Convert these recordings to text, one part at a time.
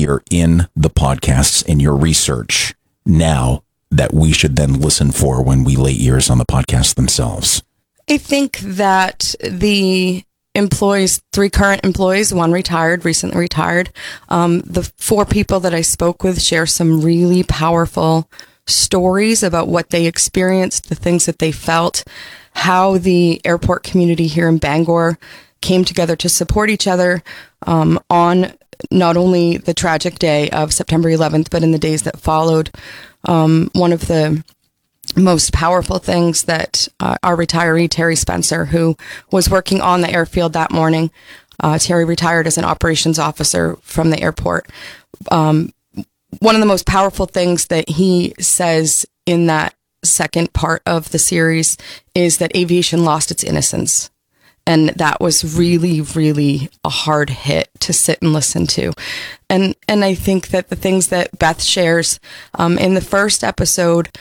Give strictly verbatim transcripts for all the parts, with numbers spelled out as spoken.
hear in the podcasts in your research now that we should then listen for when we lay ears on the podcasts themselves? I think that the employees, three current employees, one retired, recently retired, um, the four people that I spoke with share some really powerful stories about what they experienced, the things that they felt, how the airport community here in Bangor came together to support each other um, on not only the tragic day of September eleventh, but in the days that followed. Um, one of the most powerful things that uh, our retiree, Terry Spencer, who was working on the airfield that morning, uh, Terry retired as an operations officer from the airport. Um, one of the most powerful things that he says in that second part of the series is that aviation lost its innocence. And that was really, really a hard hit to sit and listen to. And and I think that the things that Beth shares um, in the first episode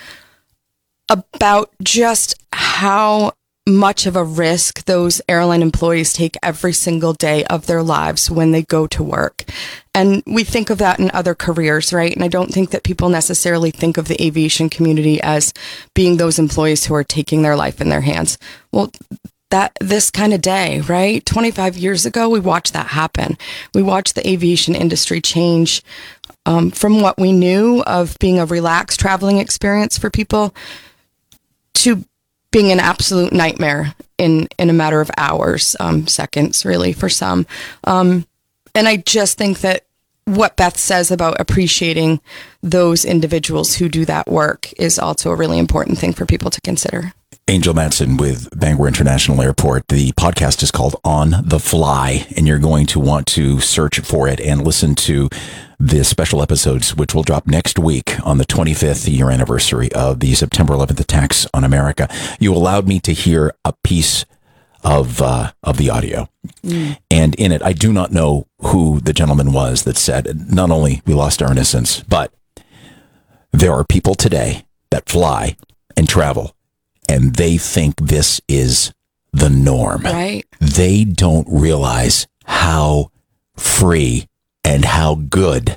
about just how much of a risk those airline employees take every single day of their lives when they go to work. And we think of that in other careers, right? And I don't think that people necessarily think of the aviation community as being those employees who are taking their life in their hands. Well, that this kind of day, right? twenty-five years ago, we watched that happen. We watched the aviation industry change um, from what we knew of being a relaxed traveling experience for people to being an absolute nightmare in, in a matter of hours, um, seconds, really, for some. Um, and I just think that what Beth says about appreciating those individuals who do that work is also a really important thing for people to consider. Angel Madsen with Bangor International Airport. The podcast is called On the Fly, and you're going to want to search for it and listen to the special episodes, which will drop next week on the twenty-fifth year anniversary of the September eleventh attacks on America. You allowed me to hear a piece of uh, of the audio. Mm. And in it, I do not know who the gentleman was that said, not only we lost our innocence, but there are people today that fly and travel, and they think this is the norm. Right. They don't realize how free and how good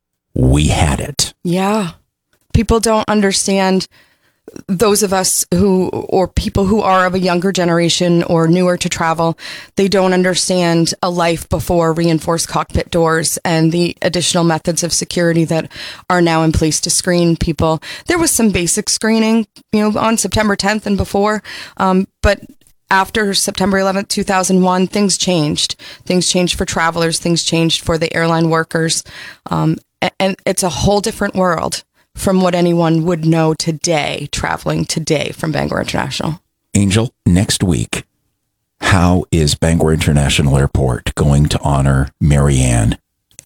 we had it. Yeah. People don't understand, those of us who, or people who are of a younger generation or newer to travel, they don't understand a life before reinforced cockpit doors and the additional methods of security that are now in place to screen people. There was some basic screening, you know, on September tenth and before, um, but after September eleventh, two thousand one, things changed. Things changed for travelers. Things changed for the airline workers. Um, and it's a whole different world from what anyone would know today, traveling today from Bangor International. Angel, next week, how is Bangor International Airport going to honor Marianne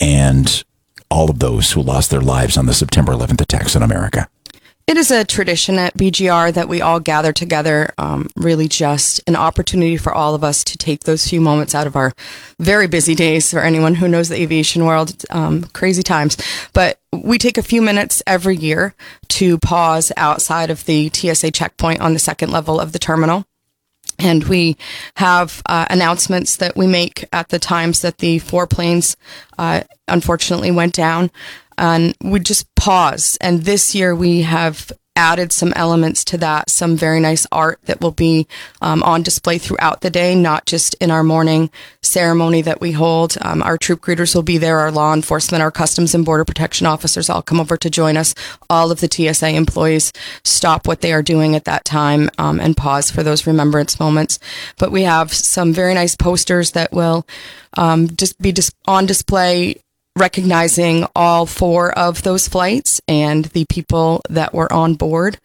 and all of those who lost their lives on the September eleventh attacks on America? It is a tradition at B G R that we all gather together, um, really just an opportunity for all of us to take those few moments out of our very busy days. For anyone who knows the aviation world, um, crazy times. But we take a few minutes every year to pause outside of the T S A checkpoint on the second level of the terminal. And we have uh, announcements that we make at the times that the four planes uh, unfortunately went down. And we just pause. And this year we have added some elements to that, some very nice art that will be um, on display throughout the day, not just in our morning ceremony that we hold. Um, our troop greeters will be there, our law enforcement, our customs and border protection officers all come over to join us. All of the T S A employees stop what they are doing at that time um, and pause for those remembrance moments. But we have some very nice posters that will um, just be dis- on display, recognizing all four of those flights and the people that were on board,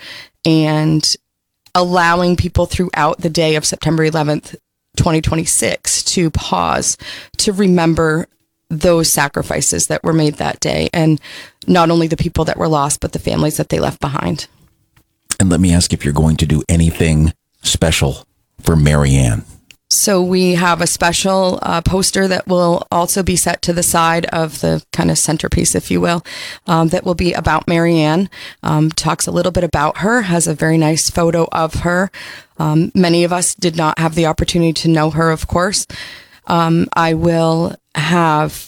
and allowing people throughout the day of September eleventh, twenty twenty-six to pause to remember those sacrifices that were made that day, and not only the people that were lost, but the families that they left behind. And let me ask if you're going to do anything special for Marianne. So we have a special uh, poster that will also be set to the side of the kind of centerpiece, if you will, um, that will be about Marianne. Um, talks a little bit about her, has a very nice photo of her. Um, many of us did not have the opportunity to know her, of course. Um, I will have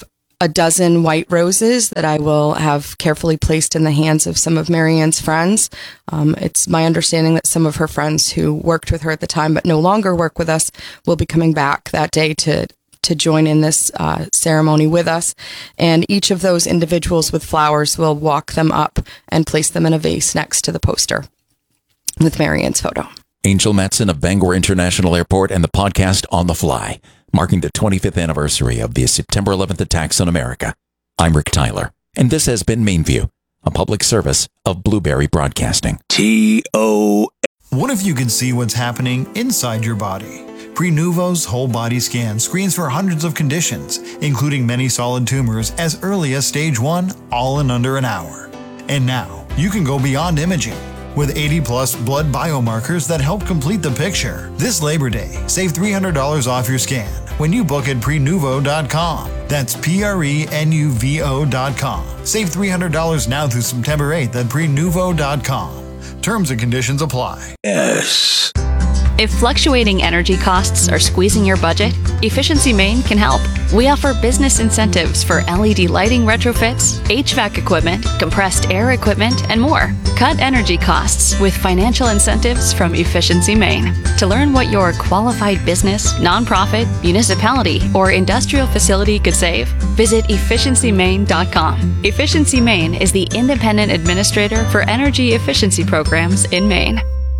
a dozen white roses that I will have carefully placed in the hands of some of Marianne's friends. Um, it's my understanding that some of her friends who worked with her at the time but no longer work with us will be coming back that day to to join in this uh, ceremony with us. And each of those individuals with flowers will walk them up and place them in a vase next to the poster with Marianne's photo. Angel Mattson of Bangor International Airport and the podcast On the Fly, marking the twenty-fifth anniversary of the September eleventh attacks on America. I'm Rick Tyler, and this has been Mainview, a public service of Blueberry Broadcasting. T O What if you could see what's happening inside your body? Prenuvo's whole body scan screens for hundreds of conditions, including many solid tumors as early as stage one, all in under an hour. And now, you can go beyond imaging with eighty plus blood biomarkers that help complete the picture. This Labor Day, save three hundred dollars off your scan when you book at prenuvo dot com. That's P R E N U V O dot com. Save three hundred dollars now through September eighth at prenuvo dot com. Terms and conditions apply. S. If fluctuating energy costs are squeezing your budget, Efficiency Maine can help. We offer business incentives for L E D lighting retrofits, H V A C equipment, compressed air equipment, and more. Cut energy costs with financial incentives from Efficiency Maine. To learn what your qualified business, nonprofit, municipality, or industrial facility could save, visit efficiency maine dot com. Efficiency Maine is the independent administrator for energy efficiency programs in Maine.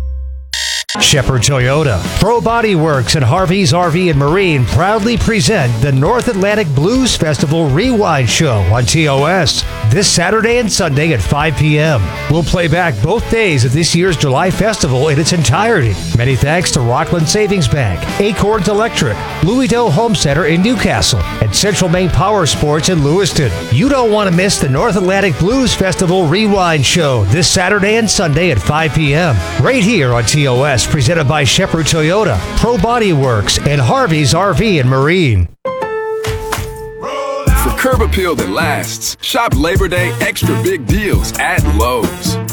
Shepherd Toyota, Pro Body Works, and Harvey's R V and Marine proudly present the North Atlantic Blues Festival Rewind Show on T O S this Saturday and Sunday at five p.m. We'll play back both days of this year's July Festival in its entirety. Many thanks to Rockland Savings Bank, Acorns Electric, Louisville Home Center in Newcastle, and Central Maine Power Sports in Lewiston. You don't want to miss the North Atlantic Blues Festival Rewind Show this Saturday and Sunday at five p.m. right here on T O S. Presented by Shepherd Toyota, Pro Body Works, and Harvey's R V and Marine. For curb appeal that lasts, shop Labor Day extra big deals at Lowe's.